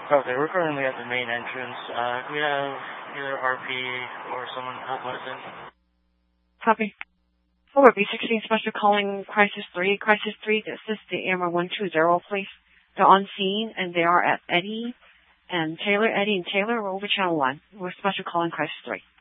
Okay, we're currently at the main entrance. We have either RP or someone help us in. Copy. Over B16 Special calling Crisis 3. Crisis 3, this is the AMR 120, please. They're on scene, and they are at Eddie and Taylor. Eddie and Taylor, we're over channel 1. We're Special calling Crisis 3.